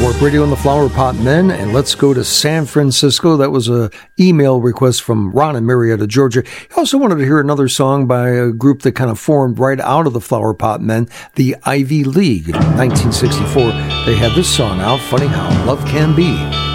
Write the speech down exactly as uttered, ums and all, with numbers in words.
Warp Radio and the Flower Pot Men, and let's go to San Francisco. That was a email request from Ron in Marietta, Georgia. He also wanted to hear another song by a group that kind of formed right out of the Flower Pot Men, the Ivy League. In nineteen sixty-four, they had this song out, Funny How Love Can Be.